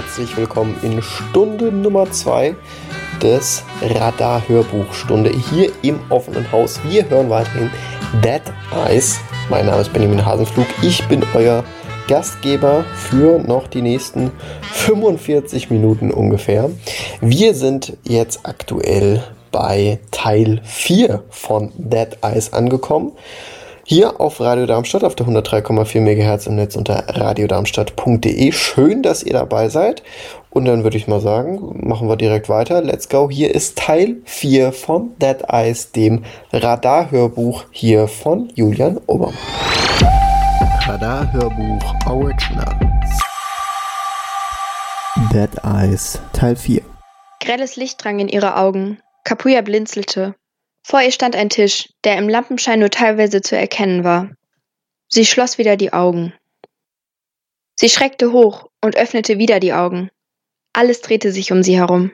herzlich willkommen in Stunde Nummer 2 des Radar-Hörbuchstunde hier im offenen Haus. Wir hören weiterhin Dead Eyes. Mein Name ist Benjamin Hasenflug. Ich bin euer Gastgeber für noch die nächsten 45 Minuten ungefähr. Wir sind jetzt aktuell bei Teil 4 von Dead Eyes angekommen. Hier auf Radio Darmstadt auf der 103,4 MHz im Netz unter radiodarmstadt.de. Schön, dass ihr dabei seid. Und dann würde ich mal sagen, machen wir direkt weiter. Let's go. Hier ist Teil 4 von Dead Eyes, dem Radar-Hörbuch hier von Julian Obermann. Radar-Hörbuch Original. Dead Eyes, Teil 4. Grelles Licht drang in ihre Augen. Kapuya blinzelte. Vor ihr stand ein Tisch, der im Lampenschein nur teilweise zu erkennen war. Sie schloss wieder die Augen. Sie schreckte hoch und öffnete wieder die Augen. Alles drehte sich um sie herum.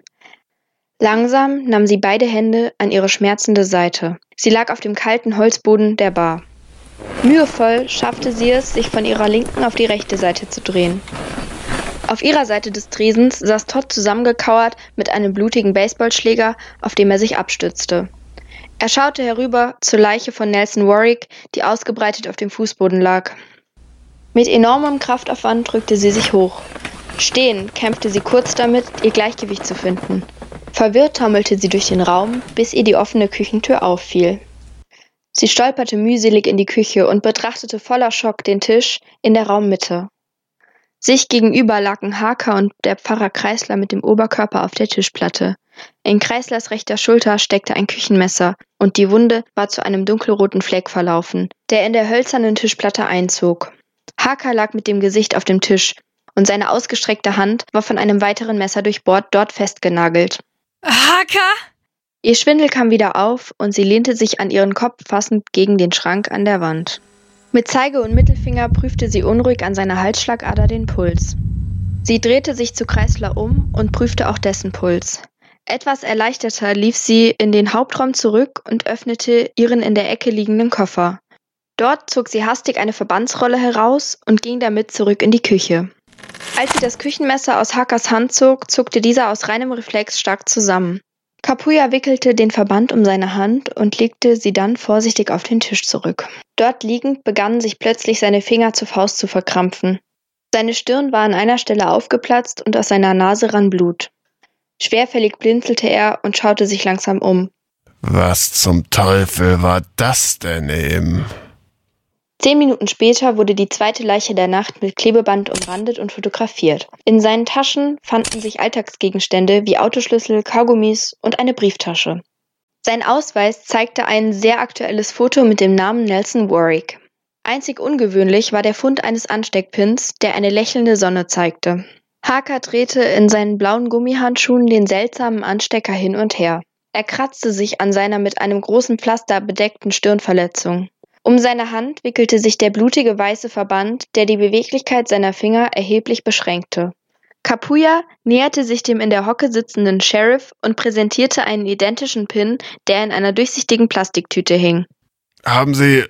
Langsam nahm sie beide Hände an ihre schmerzende Seite. Sie lag auf dem kalten Holzboden der Bar. Mühevoll schaffte sie es, sich von ihrer linken auf die rechte Seite zu drehen. Auf ihrer Seite des Tresens saß Todd zusammengekauert mit einem blutigen Baseballschläger, auf dem er sich abstützte. Er schaute herüber zur Leiche von Nelson Warwick, die ausgebreitet auf dem Fußboden lag. Mit enormem Kraftaufwand drückte sie sich hoch. Stehend kämpfte sie kurz damit, ihr Gleichgewicht zu finden. Verwirrt taumelte sie durch den Raum, bis ihr die offene Küchentür auffiel. Sie stolperte mühselig in die Küche und betrachtete voller Schock den Tisch in der Raummitte. Sich gegenüber lagen Harker und der Pfarrer Kreisler mit dem Oberkörper auf der Tischplatte. In Kreislers rechter Schulter steckte ein Küchenmesser und die Wunde war zu einem dunkelroten Fleck verlaufen, der in der hölzernen Tischplatte einzog. Harker lag mit dem Gesicht auf dem Tisch und seine ausgestreckte Hand war von einem weiteren Messer durchbohrt, dort festgenagelt. Harker! Ihr Schwindel kam wieder auf und sie lehnte sich an ihren Kopf fassend gegen den Schrank an der Wand. Mit Zeige und Mittelfinger prüfte sie unruhig an seiner Halsschlagader den Puls. Sie drehte sich zu Kreisler um und prüfte auch dessen Puls. Etwas erleichterter lief sie in den Hauptraum zurück und öffnete ihren in der Ecke liegenden Koffer. Dort zog sie hastig eine Verbandsrolle heraus und ging damit zurück in die Küche. Als sie das Küchenmesser aus Harkers Hand zog, zuckte dieser aus reinem Reflex stark zusammen. Kapuya wickelte den Verband um seine Hand und legte sie dann vorsichtig auf den Tisch zurück. Dort liegend begannen sich plötzlich seine Finger zur Faust zu verkrampfen. Seine Stirn war an einer Stelle aufgeplatzt und aus seiner Nase rann Blut. Schwerfällig blinzelte er und schaute sich langsam um. Was zum Teufel war das denn eben? 10 Minuten später wurde die zweite Leiche der Nacht mit Klebeband umrandet und fotografiert. In seinen Taschen fanden sich Alltagsgegenstände wie Autoschlüssel, Kaugummis und eine Brieftasche. Sein Ausweis zeigte ein sehr aktuelles Foto mit dem Namen Nelson Warwick. Einzig ungewöhnlich war der Fund eines Ansteckpins, der eine lächelnde Sonne zeigte. Harker drehte in seinen blauen Gummihandschuhen den seltsamen Anstecker hin und her. Er kratzte sich an seiner mit einem großen Pflaster bedeckten Stirnverletzung. Um seine Hand wickelte sich der blutige weiße Verband, der die Beweglichkeit seiner Finger erheblich beschränkte. Kapuya näherte sich dem in der Hocke sitzenden Sheriff und präsentierte einen identischen Pin, der in einer durchsichtigen Plastiktüte hing. Haben Sie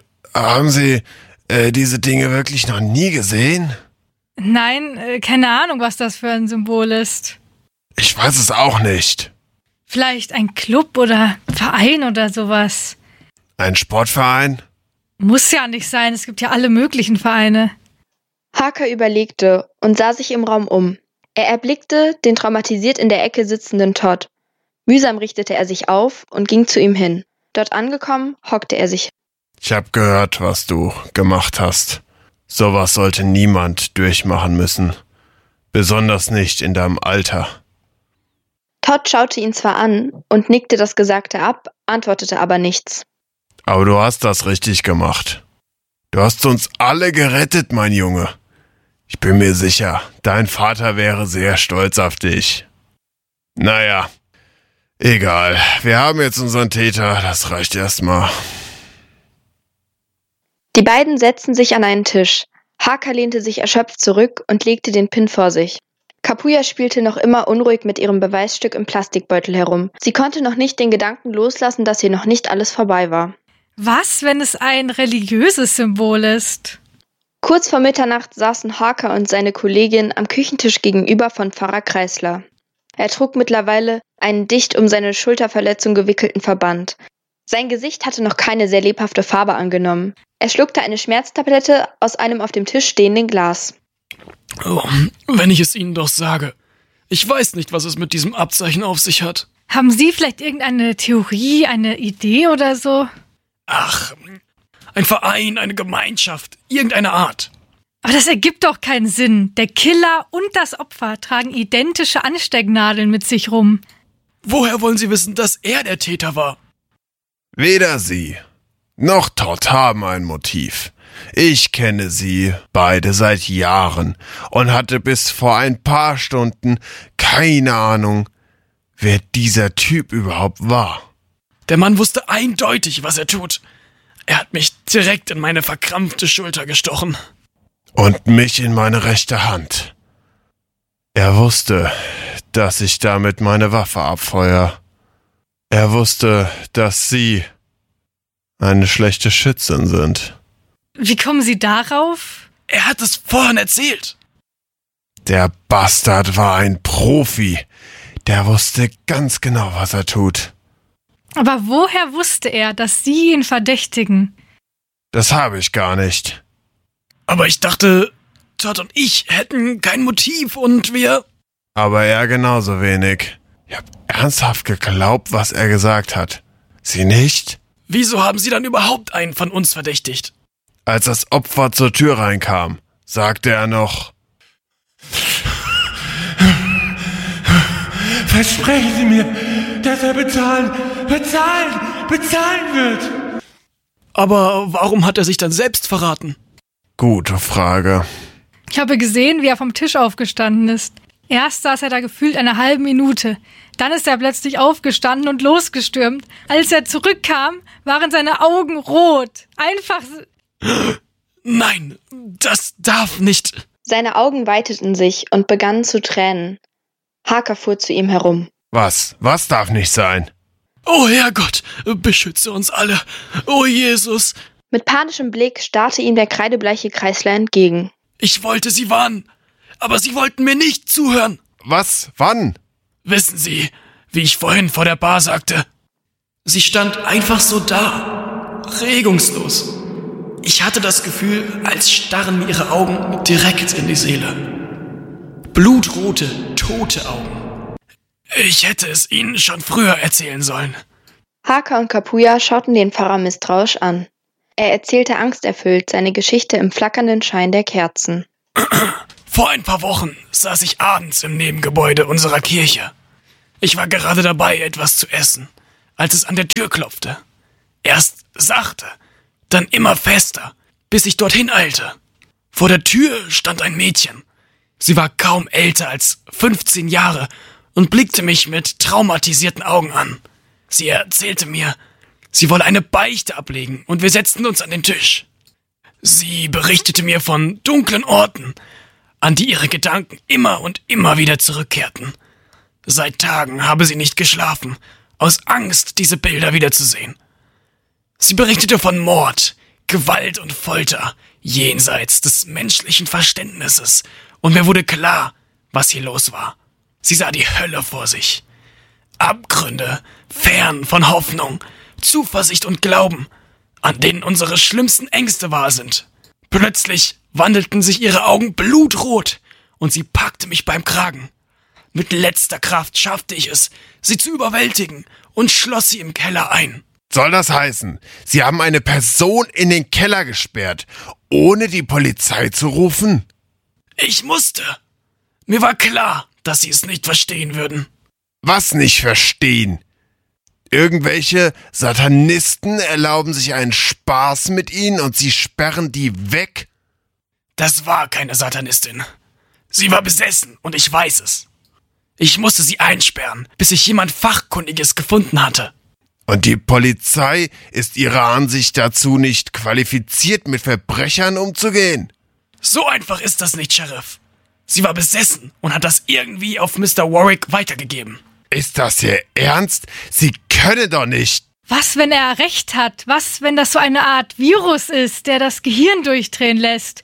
diese Dinge wirklich noch nie gesehen? Nein, keine Ahnung, was das für ein Symbol ist. Ich weiß es auch nicht. Vielleicht ein Club oder Verein oder sowas. Ein Sportverein? Muss ja nicht sein, es gibt ja alle möglichen Vereine. Harker überlegte und sah sich im Raum um. Er erblickte den traumatisiert in der Ecke sitzenden Todd. Mühsam richtete er sich auf und ging zu ihm hin. Dort angekommen, hockte er sich. Ich habe gehört, was du gemacht hast. Sowas sollte niemand durchmachen müssen. Besonders nicht in deinem Alter. Todd schaute ihn zwar an und nickte das Gesagte ab, antwortete aber nichts. Aber du hast das richtig gemacht. Du hast uns alle gerettet, mein Junge. Ich bin mir sicher, dein Vater wäre sehr stolz auf dich. Naja, egal. Wir haben jetzt unseren Täter, das reicht erstmal. Die beiden setzten sich an einen Tisch. Harker lehnte sich erschöpft zurück und legte den Pin vor sich. Kapuya spielte noch immer unruhig mit ihrem Beweisstück im Plastikbeutel herum. Sie konnte noch nicht den Gedanken loslassen, dass hier noch nicht alles vorbei war. Was, wenn es ein religiöses Symbol ist? Kurz vor Mitternacht saßen Harker und seine Kollegin am Küchentisch gegenüber von Pfarrer Kreisler. Er trug mittlerweile einen dicht um seine Schulterverletzung gewickelten Verband. Sein Gesicht hatte noch keine sehr lebhafte Farbe angenommen. Er schluckte eine Schmerztablette aus einem auf dem Tisch stehenden Glas. Oh, wenn ich es Ihnen doch sage. Ich weiß nicht, was es mit diesem Abzeichen auf sich hat. Haben Sie vielleicht irgendeine Theorie, eine Idee oder so? Ach, ein Verein, eine Gemeinschaft, irgendeine Art. Aber das ergibt doch keinen Sinn. Der Killer und das Opfer tragen identische Anstecknadeln mit sich rum. Woher wollen Sie wissen, dass er der Täter war? Weder sie noch Todd haben ein Motiv. Ich kenne sie beide seit Jahren und hatte bis vor ein paar Stunden keine Ahnung, wer dieser Typ überhaupt war. Der Mann wusste eindeutig, was er tut. Er hat mich direkt in meine verkrampfte Schulter gestochen. Und mich in meine rechte Hand. Er wusste, dass ich damit meine Waffe abfeuere. Er wusste, dass Sie eine schlechte Schützin sind. Wie kommen Sie darauf? Er hat es vorhin erzählt. Der Bastard war ein Profi. Der wusste ganz genau, was er tut. Aber woher wusste er, dass Sie ihn verdächtigen? Das habe ich gar nicht. Aber ich dachte, Todd und ich hätten kein Motiv und wir... Aber er genauso wenig. Ich habe ernsthaft geglaubt, was er gesagt hat. Sie nicht? Wieso haben Sie dann überhaupt einen von uns verdächtigt? Als das Opfer zur Tür reinkam, sagte er noch: Versprechen Sie mir, dass er bezahlen wird. Aber warum hat er sich dann selbst verraten? Gute Frage. Ich habe gesehen, wie er vom Tisch aufgestanden ist. Erst saß er da gefühlt eine halbe Minute. Dann ist er plötzlich aufgestanden und losgestürmt. Als er zurückkam, waren seine Augen rot. Einfach... Nein, das darf nicht. Seine Augen weiteten sich und begannen zu tränen. Harker fuhr zu ihm herum. Was? Was darf nicht sein? Oh Herrgott, beschütze uns alle. Oh Jesus. Mit panischem Blick starrte ihm der kreidebleiche Kreisler entgegen. Ich wollte Sie warnen, aber Sie wollten mir nicht zuhören. Was? Wann? Wissen Sie, wie ich vorhin vor der Bar sagte? Sie stand einfach so da, regungslos. Ich hatte das Gefühl, als starren mir ihre Augen direkt in die Seele. Blutrote, tote Augen. Ich hätte es Ihnen schon früher erzählen sollen. Harker und Kapuya schauten den Pfarrer misstrauisch an. Er erzählte angsterfüllt seine Geschichte im flackernden Schein der Kerzen. Vor ein paar Wochen saß ich abends im Nebengebäude unserer Kirche. Ich war gerade dabei, etwas zu essen, als es an der Tür klopfte. Erst sachte, dann immer fester, bis ich dorthin eilte. Vor der Tür stand ein Mädchen. Sie war kaum älter als 15 Jahre und blickte mich mit traumatisierten Augen an. Sie erzählte mir, sie wolle eine Beichte ablegen und wir setzten uns an den Tisch. Sie berichtete mir von dunklen Orten, an die ihre Gedanken immer und immer wieder zurückkehrten. Seit Tagen habe sie nicht geschlafen, aus Angst, diese Bilder wiederzusehen. Sie berichtete von Mord, Gewalt und Folter, jenseits des menschlichen Verständnisses, und mir wurde klar, was hier los war. Sie sah die Hölle vor sich. Abgründe, fern von Hoffnung, Zuversicht und Glauben, an denen unsere schlimmsten Ängste wahr sind. Plötzlich wandelten sich ihre Augen blutrot und sie packte mich beim Kragen. Mit letzter Kraft schaffte ich es, sie zu überwältigen und schloss sie im Keller ein. Soll das heißen, Sie haben eine Person in den Keller gesperrt, ohne die Polizei zu rufen? Ich musste. Mir war klar, dass sie es nicht verstehen würden. Was nicht verstehen? Irgendwelche Satanisten erlauben sich einen Spaß mit Ihnen und Sie sperren die weg? Das war keine Satanistin. Sie war besessen und ich weiß es. Ich musste sie einsperren, bis ich jemand Fachkundiges gefunden hatte. Und die Polizei ist Ihrer Ansicht dazu nicht qualifiziert, mit Verbrechern umzugehen? So einfach ist das nicht, Sheriff. Sie war besessen und hat das irgendwie auf Mr. Warwick weitergegeben. Ist das Ihr Ernst? Sie können doch nicht. Was, wenn er recht hat? Was, wenn das so eine Art Virus ist, der das Gehirn durchdrehen lässt?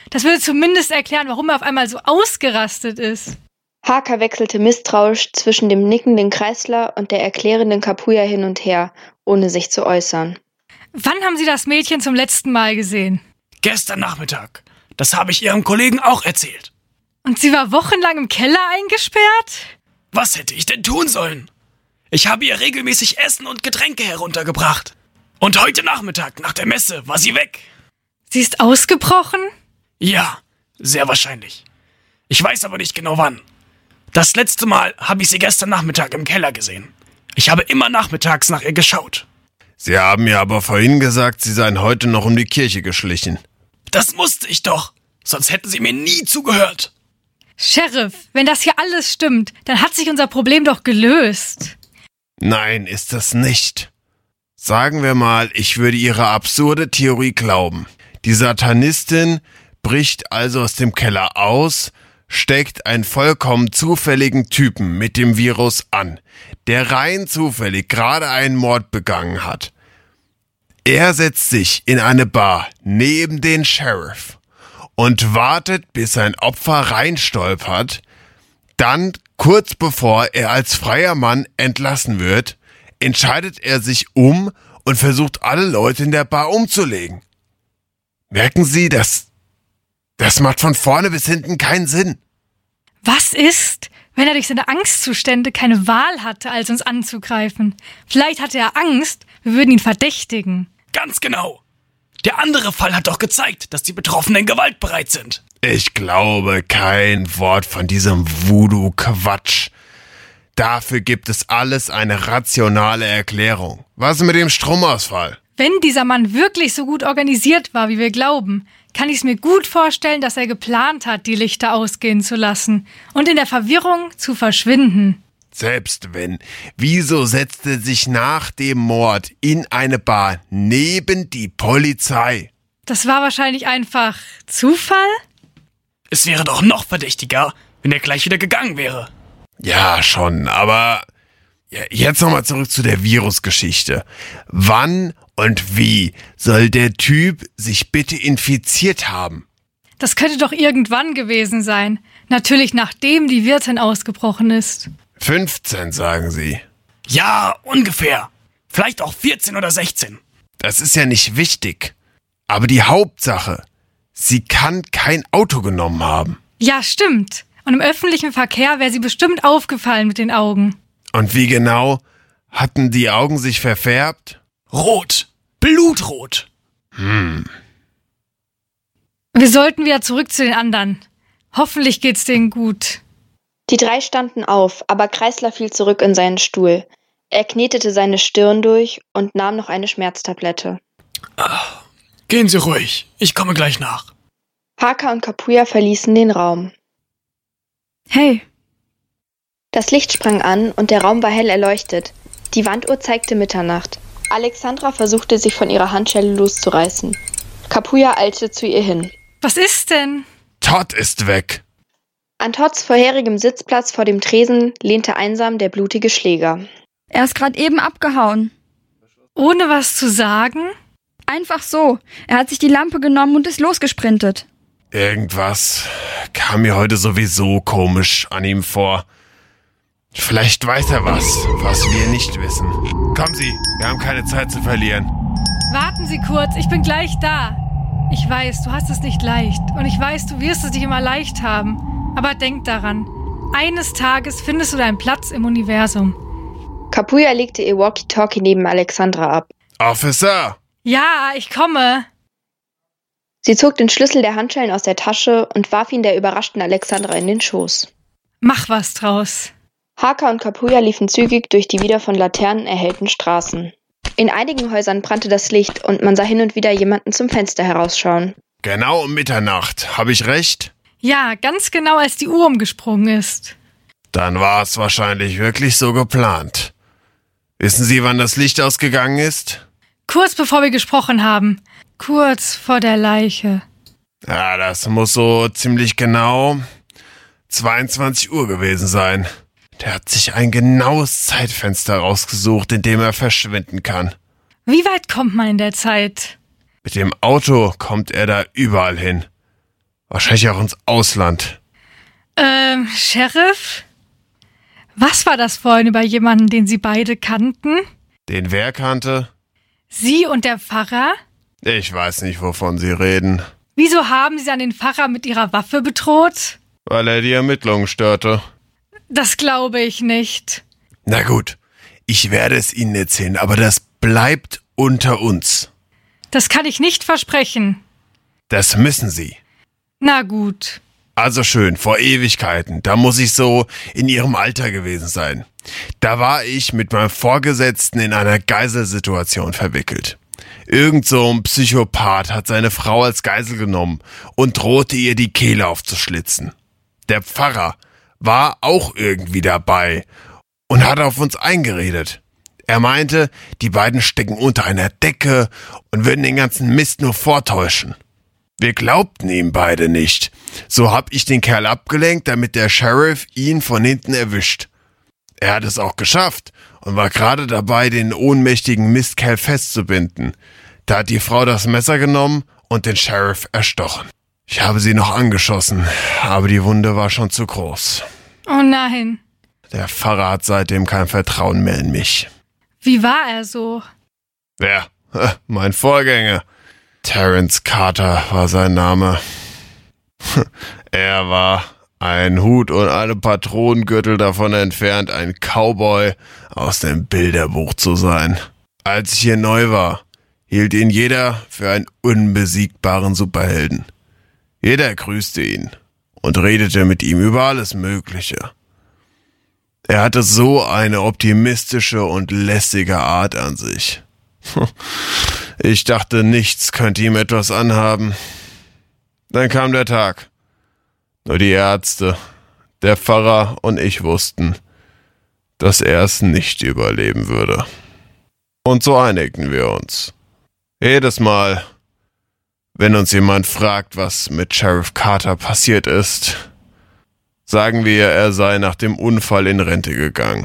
Das würde zumindest erklären, warum er auf einmal so ausgerastet ist. Haka wechselte misstrauisch zwischen dem nickenden Kreisler und der erklärenden Kapuya hin und her, ohne sich zu äußern. Wann haben Sie das Mädchen zum letzten Mal gesehen? Gestern Nachmittag. Das habe ich Ihrem Kollegen auch erzählt. Und sie war wochenlang im Keller eingesperrt? Was hätte ich denn tun sollen? Ich habe ihr regelmäßig Essen und Getränke heruntergebracht. Und heute Nachmittag, nach der Messe, war sie weg. Sie ist ausgebrochen? Ja, sehr wahrscheinlich. Ich weiß aber nicht genau wann. Das letzte Mal habe ich sie gestern Nachmittag im Keller gesehen. Ich habe immer nachmittags nach ihr geschaut. Sie haben mir aber vorhin gesagt, Sie seien heute noch um die Kirche geschlichen. Das musste ich doch. Sonst hätten Sie mir nie zugehört. Sheriff, wenn das hier alles stimmt, dann hat sich unser Problem doch gelöst. Nein, ist es nicht. Sagen wir mal, ich würde Ihre absurde Theorie glauben. Die Satanistin bricht also aus dem Keller aus, steckt einen vollkommen zufälligen Typen mit dem Virus an, der rein zufällig gerade einen Mord begangen hat. Er setzt sich in eine Bar neben den Sheriff und wartet, bis sein Opfer reinstolpert. Dann, kurz bevor er als freier Mann entlassen wird, entscheidet er sich um und versucht, alle Leute in der Bar umzulegen. Merken Sie, das macht von vorne bis hinten keinen Sinn. Was ist, wenn er durch seine Angstzustände keine Wahl hatte, als uns anzugreifen? Vielleicht hatte er Angst, wir würden ihn verdächtigen. Ganz genau. Der andere Fall hat doch gezeigt, dass die Betroffenen gewaltbereit sind. Ich glaube kein Wort von diesem Voodoo-Quatsch. Dafür gibt es alles eine rationale Erklärung. Was mit dem Stromausfall? Wenn dieser Mann wirklich so gut organisiert war, wie wir glauben, kann ich es mir gut vorstellen, dass er geplant hat, die Lichter ausgehen zu lassen und in der Verwirrung zu verschwinden. Selbst wenn, wieso setzte er sich nach dem Mord in eine Bar neben die Polizei? Das war wahrscheinlich einfach Zufall? Es wäre doch noch verdächtiger, wenn er gleich wieder gegangen wäre. Ja, schon, aber jetzt nochmal zurück zu der Virusgeschichte. Wann und wie soll der Typ sich bitte infiziert haben? Das könnte doch irgendwann gewesen sein. Natürlich nachdem die Wirtin ausgebrochen ist. 15, sagen Sie. Ja, ungefähr. Vielleicht auch 14 oder 16. Das ist ja nicht wichtig. Aber die Hauptsache, sie kann kein Auto genommen haben. Ja, stimmt. Und im öffentlichen Verkehr wäre sie bestimmt aufgefallen mit den Augen. Und wie genau? Hatten die Augen sich verfärbt? Rot. Blutrot. Wir sollten wieder zurück zu den anderen. Hoffentlich geht's denen gut. Die drei standen auf, aber Kreisler fiel zurück in seinen Stuhl. Er knetete seine Stirn durch und nahm noch eine Schmerztablette. Gehen Sie ruhig. Ich komme gleich nach. Haka und Kapuya verließen den Raum. Hey. Das Licht sprang an und der Raum war hell erleuchtet. Die Wanduhr zeigte Mitternacht. Alexandra versuchte, sich von ihrer Handschelle loszureißen. Kapuya eilte zu ihr hin. Was ist denn? Todd ist weg. An Todds vorherigem Sitzplatz vor dem Tresen lehnte einsam der blutige Schläger. Er ist gerade eben abgehauen. Ohne was zu sagen? Einfach so. Er hat sich die Lampe genommen und ist losgesprintet. Irgendwas kam mir heute sowieso komisch an ihm vor. Vielleicht weiß er was wir nicht wissen. Kommen Sie, wir haben keine Zeit zu verlieren. Warten Sie kurz, ich bin gleich da. Ich weiß, du hast es nicht leicht. Und ich weiß, du wirst es nicht immer leicht haben. Aber denk daran, eines Tages findest du deinen Platz im Universum. Kapuya legte ihr Walkie-Talkie neben Alexandra ab. Officer! Ja, ich komme. Sie zog den Schlüssel der Handschellen aus der Tasche und warf ihn der überraschten Alexandra in den Schoß. Mach was draus. Haka und Kapuya liefen zügig durch die wieder von Laternen erhellten Straßen. In einigen Häusern brannte das Licht und man sah hin und wieder jemanden zum Fenster herausschauen. Genau um Mitternacht, habe ich recht? Ja, ganz genau, als die Uhr umgesprungen ist. Dann war es wahrscheinlich wirklich so geplant. Wissen Sie, wann das Licht ausgegangen ist? Kurz bevor wir gesprochen haben. Kurz vor der Leiche. Ja, das muss so ziemlich genau 22 Uhr gewesen sein. Der hat sich ein genaues Zeitfenster rausgesucht, in dem er verschwinden kann. Wie weit kommt man in der Zeit? Mit dem Auto kommt er da überall hin. Wahrscheinlich auch ins Ausland. Sheriff? Was war das vorhin über jemanden, den Sie beide kannten? Den wer kannte? Sie und der Pfarrer? Ich weiß nicht, wovon Sie reden. Wieso haben Sie dann den Pfarrer mit Ihrer Waffe bedroht? Weil er die Ermittlungen störte. Das glaube ich nicht. Na gut, ich werde es Ihnen erzählen, aber das bleibt unter uns. Das kann ich nicht versprechen. Das müssen Sie. Na gut. Also schön, vor Ewigkeiten. Da muss ich so in Ihrem Alter gewesen sein. Da war ich mit meinem Vorgesetzten in einer Geiselsituation verwickelt. Irgend so ein Psychopath hat seine Frau als Geisel genommen und drohte ihr die Kehle aufzuschlitzen. Der Pfarrer war auch irgendwie dabei und hat auf uns eingeredet. Er meinte, die beiden stecken unter einer Decke und würden den ganzen Mist nur vortäuschen. Wir glaubten ihm beide nicht. So hab ich den Kerl abgelenkt, damit der Sheriff ihn von hinten erwischt. Er hat es auch geschafft und war gerade dabei, den ohnmächtigen Mistkerl festzubinden. Da hat die Frau das Messer genommen und den Sheriff erstochen. Ich habe sie noch angeschossen, aber die Wunde war schon zu groß. Oh nein. Der Pfarrer hat seitdem kein Vertrauen mehr in mich. Wie war er so? Wer? Mein Vorgänger. Terence Carter war sein Name. Er war ein Hut und alle Patronengürtel davon entfernt, ein Cowboy aus dem Bilderbuch zu sein. Als ich hier neu war, hielt ihn jeder für einen unbesiegbaren Superhelden. Jeder grüßte ihn und redete mit ihm über alles Mögliche. Er hatte so eine optimistische und lässige Art an sich. Ich dachte, nichts könnte ihm etwas anhaben. Dann kam der Tag. Nur die Ärzte, der Pfarrer und ich wussten, dass er es nicht überleben würde. Und so einigten wir uns. Jedes Mal, wenn uns jemand fragt, was mit Sheriff Carter passiert ist, sagen wir, er sei nach dem Unfall in Rente gegangen.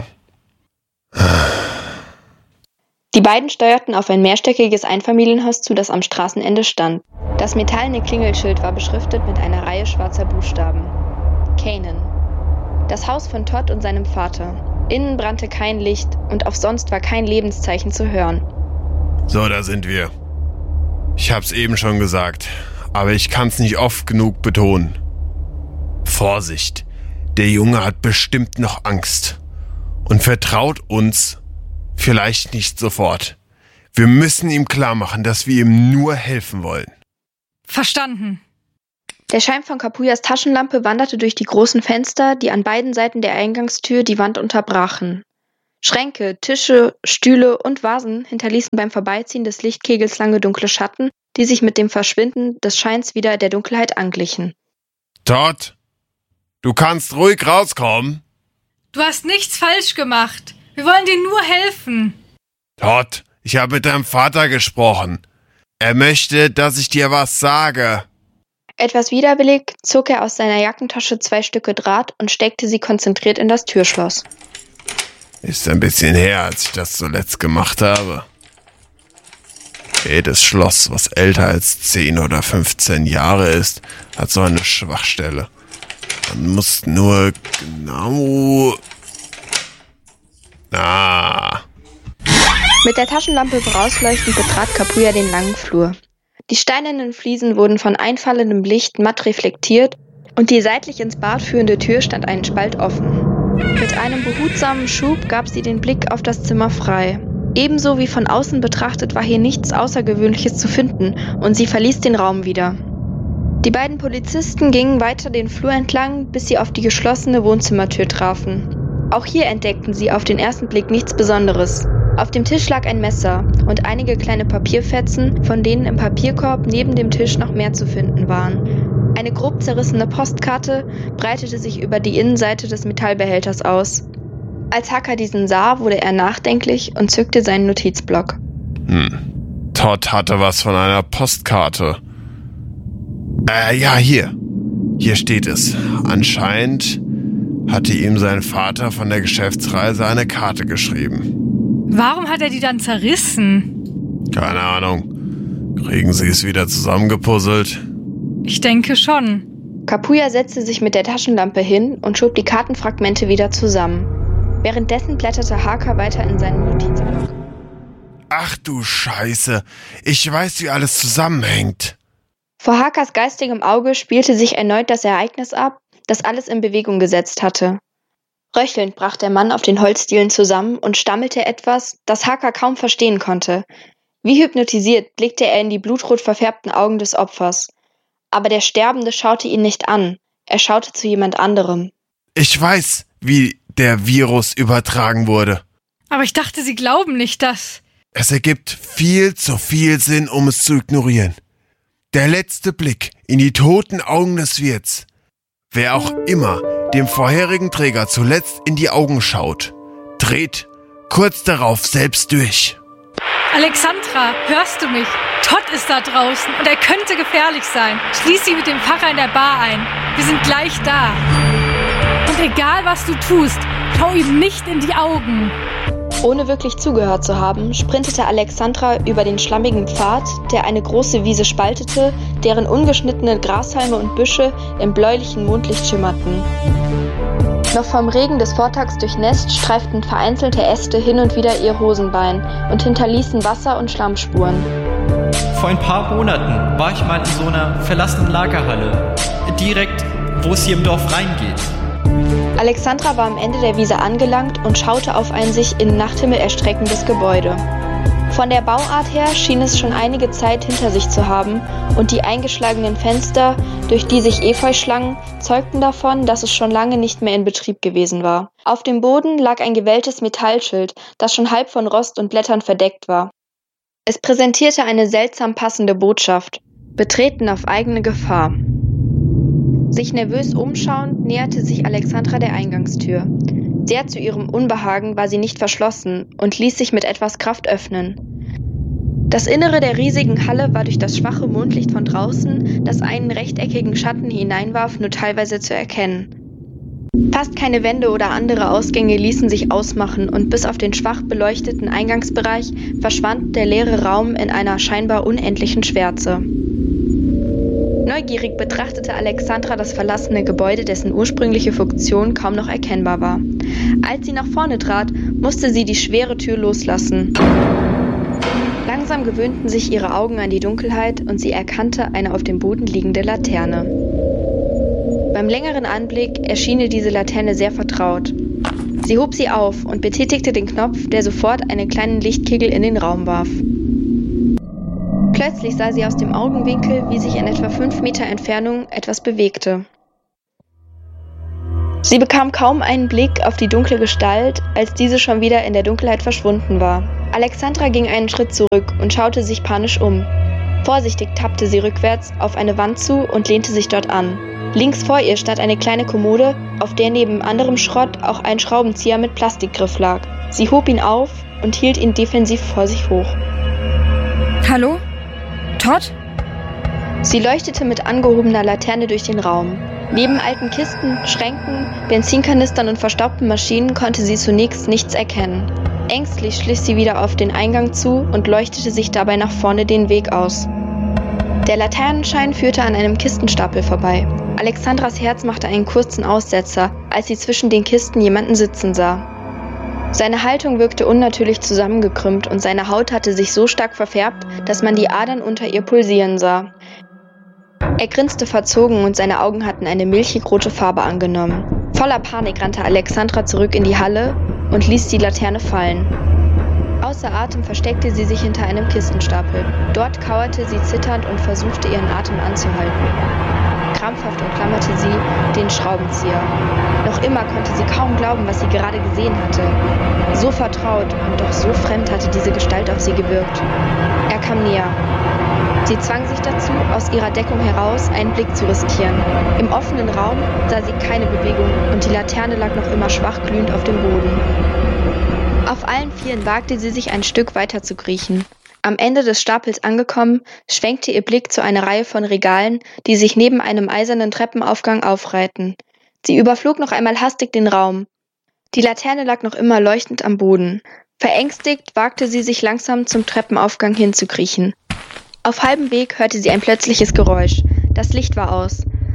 Die beiden steuerten auf ein mehrstöckiges Einfamilienhaus zu, das am Straßenende stand. Das metallene Klingelschild war beschriftet mit einer Reihe schwarzer Buchstaben. Canaan. Das Haus von Todd und seinem Vater. Innen brannte kein Licht und auch sonst war kein Lebenszeichen zu hören. So, da sind wir. Ich hab's eben schon gesagt, aber ich kann's nicht oft genug betonen. Vorsicht, der Junge hat bestimmt noch Angst und vertraut uns vielleicht nicht sofort. Wir müssen ihm klar machen, dass wir ihm nur helfen wollen. Verstanden. Der Schein von Capuyas Taschenlampe wanderte durch die großen Fenster, die an beiden Seiten der Eingangstür die Wand unterbrachen. Schränke, Tische, Stühle und Vasen hinterließen beim Vorbeiziehen des Lichtkegels lange dunkle Schatten, die sich mit dem Verschwinden des Scheins wieder der Dunkelheit anglichen. Todd, du kannst ruhig rauskommen. Du hast nichts falsch gemacht. Wir wollen dir nur helfen. Todd, ich habe mit deinem Vater gesprochen. Er möchte, dass ich dir was sage. Etwas widerwillig zog er aus seiner Jackentasche 2 Stücke Draht und steckte sie konzentriert in das Türschloss. Ist ein bisschen her, als ich das zuletzt gemacht habe. Jedes Schloss, was älter als 10 oder 15 Jahre ist, hat so eine Schwachstelle. Man muss nur genau... Mit der Taschenlampe vorausleuchtend betrat Capuya den langen Flur. Die steinernen Fliesen wurden von einfallendem Licht matt reflektiert und die seitlich ins Bad führende Tür stand einen Spalt offen. Mit einem behutsamen Schub gab sie den Blick auf das Zimmer frei. Ebenso wie von außen betrachtet war hier nichts Außergewöhnliches zu finden und sie verließ den Raum wieder. Die beiden Polizisten gingen weiter den Flur entlang, bis sie auf die geschlossene Wohnzimmertür trafen. Auch hier entdeckten sie auf den ersten Blick nichts Besonderes. Auf dem Tisch lag ein Messer und einige kleine Papierfetzen, von denen im Papierkorb neben dem Tisch noch mehr zu finden waren. Eine grob zerrissene Postkarte breitete sich über die Innenseite des Metallbehälters aus. Als Hacker diesen sah, wurde er nachdenklich und zückte seinen Notizblock. Todd hatte was von einer Postkarte. Ja, hier. Hier steht es. Anscheinend hatte ihm sein Vater von der Geschäftsreise eine Karte geschrieben. Warum hat er die dann zerrissen? Keine Ahnung. Kriegen Sie es wieder zusammengepuzzelt? Ich denke schon. Kapuya setzte sich mit der Taschenlampe hin und schob die Kartenfragmente wieder zusammen. Währenddessen blätterte Haka weiter in seinem Notizbuch. Ach du Scheiße, ich weiß, wie alles zusammenhängt. Vor Hakas geistigem Auge spielte sich erneut das Ereignis ab, das alles in Bewegung gesetzt hatte. Röchelnd brach der Mann auf den Holzdielen zusammen und stammelte etwas, das Haka kaum verstehen konnte. Wie hypnotisiert blickte er in die blutrot verfärbten Augen des Opfers. Aber der Sterbende schaute ihn nicht an, er schaute zu jemand anderem. Ich weiß, wie der Virus übertragen wurde. Aber ich dachte, Sie glauben nicht, dass... Es ergibt viel zu viel Sinn, um es zu ignorieren. Der letzte Blick in die toten Augen des Wirts. Wer auch immer dem vorherigen Träger zuletzt in die Augen schaut, dreht kurz darauf selbst durch. Alexandra, hörst du mich? Todd ist da draußen und er könnte gefährlich sein. Schließ sie mit dem Pfarrer in der Bar ein. Wir sind gleich da. Und egal, was du tust, schau ihm nicht in die Augen. Ohne wirklich zugehört zu haben, sprintete Alexandra über den schlammigen Pfad, der eine große Wiese spaltete, deren ungeschnittene Grashalme und Büsche im bläulichen Mondlicht schimmerten. Noch vom Regen des Vortags durchnässt, streiften vereinzelte Äste hin und wieder ihr Hosenbein und hinterließen Wasser- und Schlammspuren. Vor ein paar Monaten war ich mal in so einer verlassenen Lagerhalle, direkt, wo es hier im Dorf reingeht. Alexandra war am Ende der Wiese angelangt und schaute auf ein sich in Nachthimmel erstreckendes Gebäude. Von der Bauart her schien es schon einige Zeit hinter sich zu haben und die eingeschlagenen Fenster, durch die sich Efeu schlangen, zeugten davon, dass es schon lange nicht mehr in Betrieb gewesen war. Auf dem Boden lag ein gewelltes Metallschild, das schon halb von Rost und Blättern verdeckt war. Es präsentierte eine seltsam passende Botschaft: Betreten auf eigene Gefahr. Sich nervös umschauend, näherte sich Alexandra der Eingangstür. Sehr zu ihrem Unbehagen war sie nicht verschlossen und ließ sich mit etwas Kraft öffnen. Das Innere der riesigen Halle war durch das schwache Mondlicht von draußen, das einen rechteckigen Schatten hineinwarf, nur teilweise zu erkennen. Fast keine Wände oder andere Ausgänge ließen sich ausmachen und bis auf den schwach beleuchteten Eingangsbereich verschwand der leere Raum in einer scheinbar unendlichen Schwärze. Neugierig betrachtete Alexandra das verlassene Gebäude, dessen ursprüngliche Funktion kaum noch erkennbar war. Als sie nach vorne trat, musste sie die schwere Tür loslassen. Langsam gewöhnten sich ihre Augen an die Dunkelheit und sie erkannte eine auf dem Boden liegende Laterne. Beim längeren Anblick erschien ihr diese Laterne sehr vertraut. Sie hob sie auf und betätigte den Knopf, der sofort einen kleinen Lichtkegel in den Raum warf. Plötzlich sah sie aus dem Augenwinkel, wie sich in etwa 5 Meter Entfernung etwas bewegte. Sie bekam kaum einen Blick auf die dunkle Gestalt, als diese schon wieder in der Dunkelheit verschwunden war. Alexandra ging einen Schritt zurück und schaute sich panisch um. Vorsichtig tappte sie rückwärts auf eine Wand zu und lehnte sich dort an. Links vor ihr stand eine kleine Kommode, auf der neben anderem Schrott auch ein Schraubenzieher mit Plastikgriff lag. Sie hob ihn auf und hielt ihn defensiv vor sich hoch. Hallo? Todd? Sie leuchtete mit angehobener Laterne durch den Raum. Neben alten Kisten, Schränken, Benzinkanistern und verstaubten Maschinen konnte sie zunächst nichts erkennen. Ängstlich schlich sie wieder auf den Eingang zu und leuchtete sich dabei nach vorne den Weg aus. Der Laternenschein führte an einem Kistenstapel vorbei. Alexandras Herz machte einen kurzen Aussetzer, als sie zwischen den Kisten jemanden sitzen sah. Seine Haltung wirkte unnatürlich zusammengekrümmt und seine Haut hatte sich so stark verfärbt, dass man die Adern unter ihr pulsieren sah. Er grinste verzogen und seine Augen hatten eine milchig-rote Farbe angenommen. Voller Panik rannte Alexandra zurück in die Halle und ließ die Laterne fallen. Außer Atem versteckte sie sich hinter einem Kistenstapel. Dort kauerte sie zitternd und versuchte, ihren Atem anzuhalten. Krampfhaft umklammerte sie den Schraubenzieher. Noch immer konnte sie kaum glauben, was sie gerade gesehen hatte. So vertraut und doch so fremd hatte diese Gestalt auf sie gewirkt. Er kam näher. Sie zwang sich dazu, aus ihrer Deckung heraus einen Blick zu riskieren. Im offenen Raum sah sie keine Bewegung und die Laterne lag noch immer schwach glühend auf dem Boden. Auf allen Vieren wagte sie sich ein Stück weiter zu kriechen. Am Ende des Stapels angekommen, schwenkte ihr Blick zu einer Reihe von Regalen, die sich neben einem eisernen Treppenaufgang aufreihten. Sie überflog noch einmal hastig den Raum. Die Laterne lag noch immer leuchtend am Boden. Verängstigt wagte sie sich langsam zum Treppenaufgang hinzukriechen. Auf halbem Weg hörte sie ein plötzliches Geräusch. Das Licht war aus.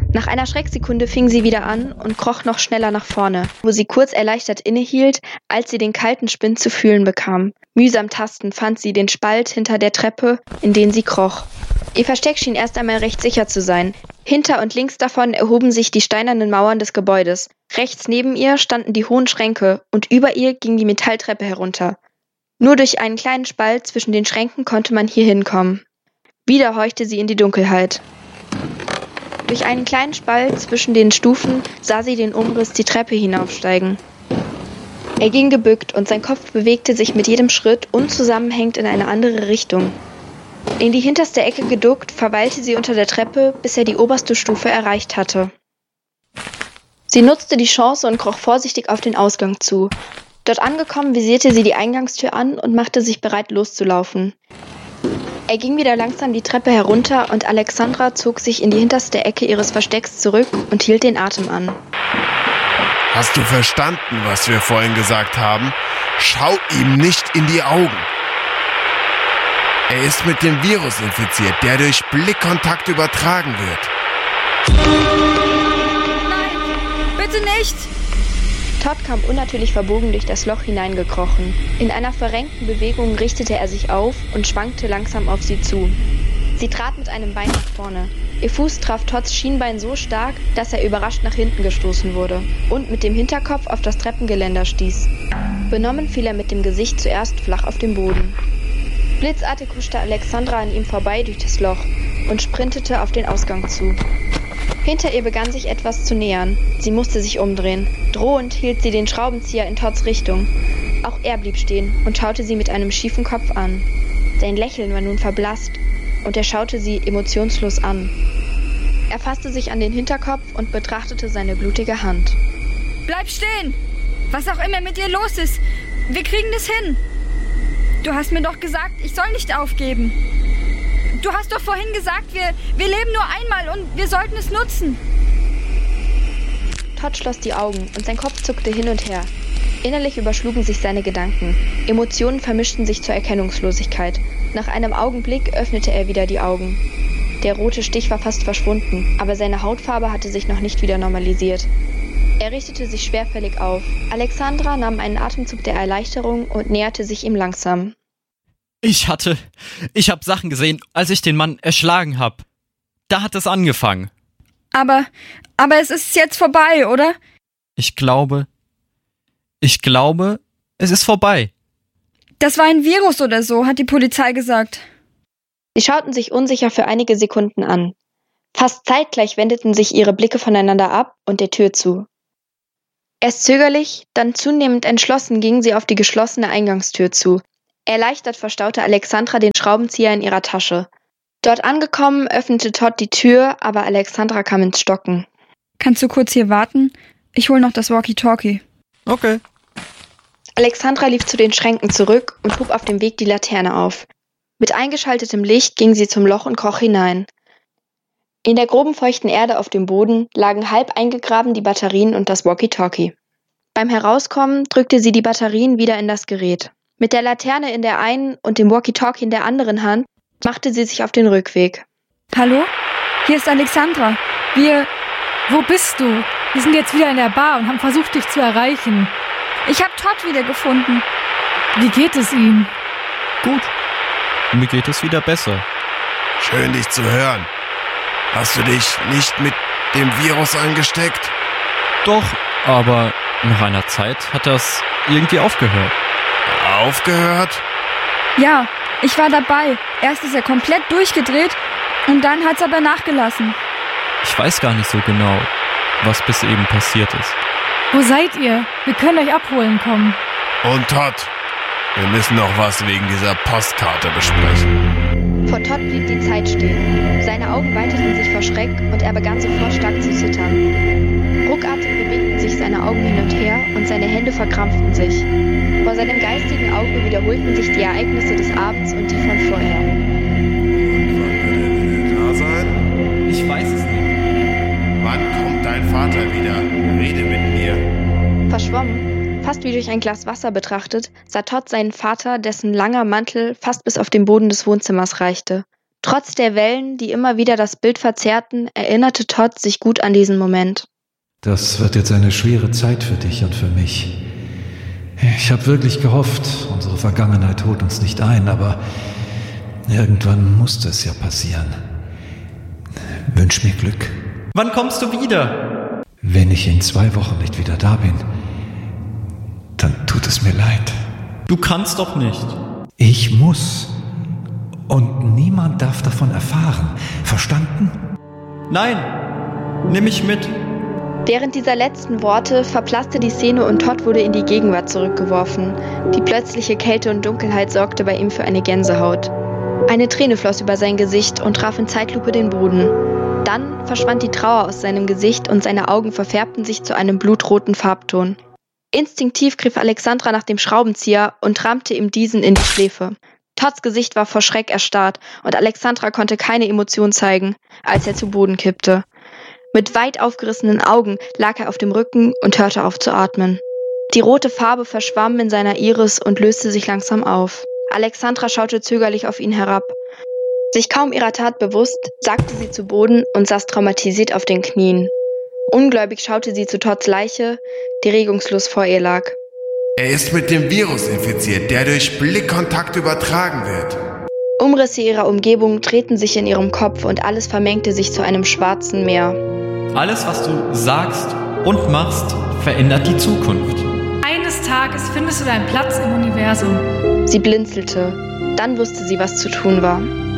Nach einer Schrecksekunde fing sie wieder an und kroch noch schneller nach vorne, wo sie kurz erleichtert innehielt, als sie den kalten Spind zu fühlen bekam. Mühsam tastend fand sie den Spalt hinter der Treppe, in den sie kroch. Ihr Versteck schien erst einmal recht sicher zu sein. Hinter und links davon erhoben sich die steinernen Mauern des Gebäudes. Rechts neben ihr standen die hohen Schränke und über ihr ging die Metalltreppe herunter. Nur durch einen kleinen Spalt zwischen den Schränken konnte man hier hinkommen. Wieder horchte sie in die Dunkelheit. Durch einen kleinen Spalt zwischen den Stufen sah sie den Umriss die Treppe hinaufsteigen. Er ging gebückt und sein Kopf bewegte sich mit jedem Schritt unzusammenhängend in eine andere Richtung. In die hinterste Ecke geduckt, verweilte sie unter der Treppe, bis er die oberste Stufe erreicht hatte. Sie nutzte die Chance und kroch vorsichtig auf den Ausgang zu. Dort angekommen, visierte sie die Eingangstür an und machte sich bereit, loszulaufen. Er ging wieder langsam die Treppe herunter und Alexandra zog sich in die hinterste Ecke ihres Verstecks zurück und hielt den Atem an. Hast du verstanden, was wir vorhin gesagt haben? Schau ihm nicht in die Augen. Er ist mit dem Virus infiziert, der durch Blickkontakt übertragen wird. Nein, bitte nicht! Todd kam unnatürlich verbogen durch das Loch hineingekrochen. In einer verrenkten Bewegung richtete er sich auf und schwankte langsam auf sie zu. Sie trat mit einem Bein nach vorne. Ihr Fuß traf Todds Schienbein so stark, dass er überrascht nach hinten gestoßen wurde und mit dem Hinterkopf auf das Treppengeländer stieß. Benommen fiel er mit dem Gesicht zuerst flach auf den Boden. Blitzartig huschte Alexandra an ihm vorbei durch das Loch und sprintete auf den Ausgang zu. Hinter ihr begann sich etwas zu nähern. Sie musste sich umdrehen. Drohend hielt sie den Schraubenzieher in Todds Richtung. Auch er blieb stehen und schaute sie mit einem schiefen Kopf an. Sein Lächeln war nun verblasst und er schaute sie emotionslos an. Er fasste sich an den Hinterkopf und betrachtete seine blutige Hand. Bleib stehen! Was auch immer mit dir los ist, wir kriegen das hin. Du hast mir doch gesagt, ich soll nicht aufgeben. Du hast doch vorhin gesagt, wir leben nur einmal und wir sollten es nutzen. Todd schloss die Augen und sein Kopf zuckte hin und her. Innerlich überschlugen sich seine Gedanken. Emotionen vermischten sich zur Erkennungslosigkeit. Nach einem Augenblick öffnete er wieder die Augen. Der rote Stich war fast verschwunden, aber seine Hautfarbe hatte sich noch nicht wieder normalisiert. Er richtete sich schwerfällig auf. Alexandra nahm einen Atemzug der Erleichterung und näherte sich ihm langsam. Ich hab Sachen gesehen, als ich den Mann erschlagen hab. Da hat es angefangen. Aber es ist jetzt vorbei, oder? Ich glaube, es ist vorbei. Das war ein Virus oder so, hat die Polizei gesagt. Sie schauten sich unsicher für einige Sekunden an. Fast zeitgleich wendeten sich ihre Blicke voneinander ab und der Tür zu. Erst zögerlich, dann zunehmend entschlossen gingen sie auf die geschlossene Eingangstür zu. Erleichtert verstaute Alexandra den Schraubenzieher in ihrer Tasche. Dort angekommen, öffnete Todd die Tür, aber Alexandra kam ins Stocken. Kannst du kurz hier warten? Ich hol noch das Walkie-Talkie. Okay. Alexandra lief zu den Schränken zurück und hob auf dem Weg die Laterne auf. Mit eingeschaltetem Licht ging sie zum Loch und kroch hinein. In der groben feuchten Erde auf dem Boden lagen halb eingegraben die Batterien und das Walkie-Talkie. Beim Herauskommen drückte sie die Batterien wieder in das Gerät. Mit der Laterne in der einen und dem Walkie-Talkie in der anderen Hand machte sie sich auf den Rückweg. Hallo? Hier ist Alexandra. Wo bist du? Wir sind jetzt wieder in der Bar und haben versucht, dich zu erreichen. Ich habe Todd wiedergefunden. Wie geht es ihm? Gut. Mir geht es wieder besser. Schön, dich zu hören. Hast du dich nicht mit dem Virus angesteckt? Doch, aber nach einer Zeit hat das irgendwie aufgehört. Aufgehört? Ja, ich war dabei. Erst ist er komplett durchgedreht und dann hat's aber nachgelassen. Ich weiß gar nicht so genau, was bis eben passiert ist. Wo seid ihr? Wir können euch abholen kommen. Und Todd, wir müssen noch was wegen dieser Postkarte besprechen. Vor Todd blieb die Zeit stehen. Seine Augen weiteten sich vor Schreck und er begann sofort stark zu zittern. Ruckartig bewegten sich seine Augen hin und her und seine Hände verkrampften sich. Vor seinem geistigen Auge wiederholten sich die Ereignisse des Abends und die von vorher. Und wann wird er wieder da sein? Ich weiß es nicht. Wann kommt dein Vater wieder? Rede mit mir. Verschwommen, fast wie durch ein Glas Wasser betrachtet, sah Todd seinen Vater, dessen langer Mantel fast bis auf den Boden des Wohnzimmers reichte. Trotz der Wellen, die immer wieder das Bild verzerrten, erinnerte Todd sich gut an diesen Moment. Das wird jetzt eine schwere Zeit für dich und für mich. Ich habe wirklich gehofft, unsere Vergangenheit holt uns nicht ein, aber irgendwann musste es ja passieren. Wünsch mir Glück. Wann kommst du wieder? Wenn ich in 2 Wochen nicht wieder da bin, dann tut es mir leid. Du kannst doch nicht. Ich muss. Und niemand darf davon erfahren. Verstanden? Nein, nimm mich mit. Während dieser letzten Worte verblasste die Szene und Todd wurde in die Gegenwart zurückgeworfen. Die plötzliche Kälte und Dunkelheit sorgte bei ihm für eine Gänsehaut. Eine Träne floss über sein Gesicht und traf in Zeitlupe den Boden. Dann verschwand die Trauer aus seinem Gesicht und seine Augen verfärbten sich zu einem blutroten Farbton. Instinktiv griff Alexandra nach dem Schraubenzieher und rammte ihm diesen in die Schläfe. Todds Gesicht war vor Schreck erstarrt und Alexandra konnte keine Emotion zeigen, als er zu Boden kippte. Mit weit aufgerissenen Augen lag er auf dem Rücken und hörte auf zu atmen. Die rote Farbe verschwamm in seiner Iris und löste sich langsam auf. Alexandra schaute zögerlich auf ihn herab. Sich kaum ihrer Tat bewusst, sackte sie zu Boden und saß traumatisiert auf den Knien. Ungläubig schaute sie zu Todds Leiche, die regungslos vor ihr lag. Er ist mit dem Virus infiziert, der durch Blickkontakt übertragen wird. Umrisse ihrer Umgebung drehten sich in ihrem Kopf und alles vermengte sich zu einem schwarzen Meer. Alles, was du sagst und machst, verändert die Zukunft. Eines Tages findest du deinen Platz im Universum. Sie blinzelte. Dann wusste sie, was zu tun war.